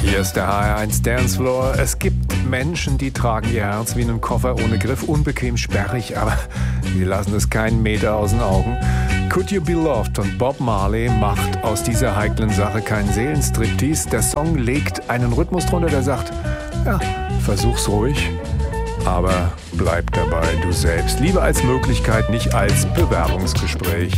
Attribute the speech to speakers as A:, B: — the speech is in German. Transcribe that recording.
A: Hier ist der HR1 Dancefloor. Es gibt Menschen, die tragen ihr Herz wie einen Koffer ohne Griff, unbequem, sperrig, aber sie lassen es keinen Meter aus den Augen. Could You Be Loved von Bob Marley macht aus dieser heiklen Sache keinen Seelenstriptease. Der Song legt einen Rhythmus drunter, der sagt, ja, versuch's ruhig, aber bleib dabei, du selbst. Liebe als Möglichkeit, nicht als Bewerbungsgespräch.